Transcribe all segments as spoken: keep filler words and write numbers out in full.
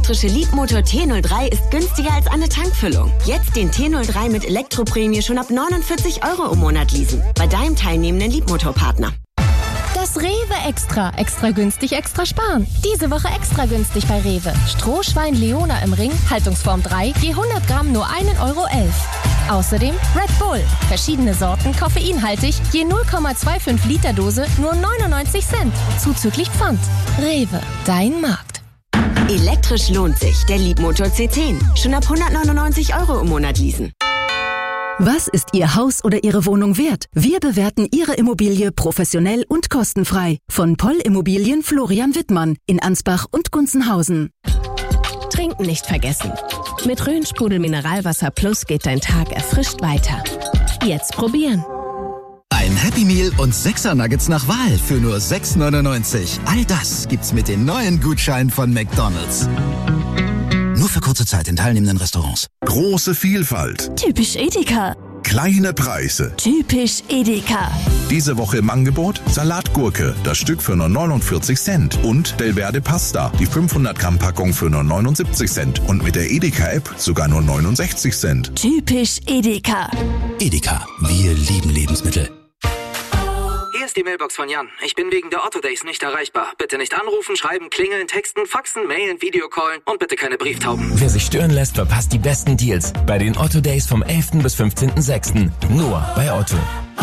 elektrische Leapmotor T null drei ist günstiger als eine Tankfüllung. Jetzt den T null drei mit Elektroprämie schon ab neunundvierzig Euro im Monat leasen. Bei deinem teilnehmenden Leapmotor-Partner. Das Rewe Extra. Extra günstig, extra sparen. Diese Woche extra günstig bei Rewe. Strohschwein Leona im Ring, Haltungsform drei, je hundert Gramm nur ein Euro elf. Außerdem Red Bull. Verschiedene Sorten, koffeinhaltig, je null Komma fünfundzwanzig Liter Dose nur neunundneunzig Cent. Zuzüglich Pfand. Rewe, dein Markt. Elektrisch lohnt sich. Der Leapmotor C zehn. Schon ab hundertneunundneunzig Euro im Monat leasen. Was ist Ihr Haus oder Ihre Wohnung wert? Wir bewerten Ihre Immobilie professionell und kostenfrei. Von Poll Immobilien Florian Wittmann in Ansbach und Gunzenhausen. Trinken nicht vergessen. Mit Rhön-Sprudel Mineralwasser Plus geht dein Tag erfrischt weiter. Jetzt probieren. Ein Happy Meal und sechser Nuggets nach Wahl für nur sechs neunundneunzig. All das gibt's mit den neuen Gutscheinen von McDonald's. Nur für kurze Zeit in teilnehmenden Restaurants. Große Vielfalt. Typisch Edeka. Kleine Preise. Typisch Edeka. Diese Woche im Angebot Salatgurke, das Stück für nur neunundvierzig Cent. Und Delverde Pasta, die fünfhundert Gramm Packung für nur neunundsiebzig Cent. Und mit der Edeka-App sogar nur neunundsechzig Cent. Typisch Edeka. Edeka, wir lieben Lebensmittel. Hier ist die Mailbox von Jan. Ich bin wegen der Otto Days nicht erreichbar. Bitte nicht anrufen, schreiben, klingeln, texten, faxen, mailen, Videocallen und bitte keine Brieftauben. Wer sich stören lässt, verpasst die besten Deals bei den Otto Days vom elften bis fünfzehnten sechsten Nur bei Otto.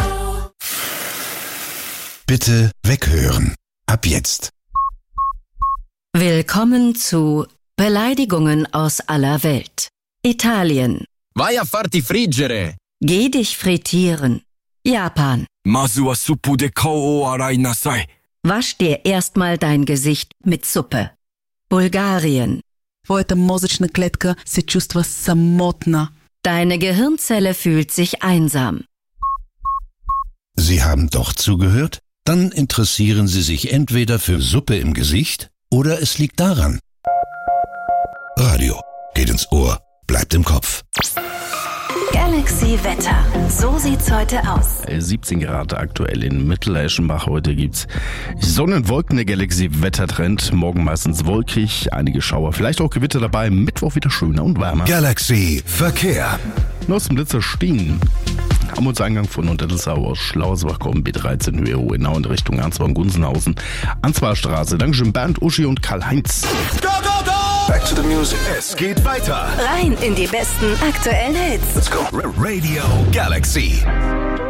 Bitte weghören. Ab jetzt. Willkommen zu Beleidigungen aus aller Welt. Italien. Vai a farti friggere. Geh dich frittieren. Japan. Masu wa suppu de kao o arai nasai. Wasch dir erstmal dein Gesicht mit Suppe. Bulgarien. Твоята мозъчна клетка се чувства самотна. Deine Gehirnzelle fühlt sich einsam. Sie haben doch zugehört? Dann interessieren Sie sich entweder für Suppe im Gesicht oder es liegt daran. Radio geht ins Ohr, bleibt im Kopf. Galaxy Wetter. So sieht's heute aus. siebzehn Grad aktuell in Mittel-Eschenbach. Heute gibt's Sonnenwolken, der Galaxy-Wettertrend. Morgen meistens wolkig, einige Schauer, vielleicht auch Gewitter dabei. Mittwoch wieder schöner und wärmer. Galaxy Verkehr. Blitzer stehen. Am Eingang von Unterdelsau aus Schlauersbach kommen B dreizehn Höhe Hohenau in Richtung Ansbach und Gunzenhausen. Ansbacher Straße. Dankeschön Bernd, Uschi und Karl-Heinz. Go, go, go! Back to the music. Es geht weiter. Rein in die besten aktuellen Hits. Let's go. Radio Galaxy.